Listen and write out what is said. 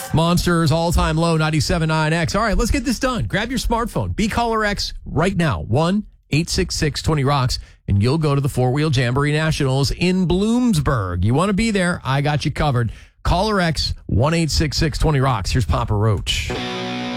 Monsters all-time low, 97.9 X. All right, let's get this done. Grab your smartphone. Be caller X right now. 1-866-20-ROCKS, and you'll go to the Four Wheel Jamboree Nationals in Bloomsburg. You want to be there? I got you covered. Caller X, 1-866-20-ROCKS. Here's Papa Roach.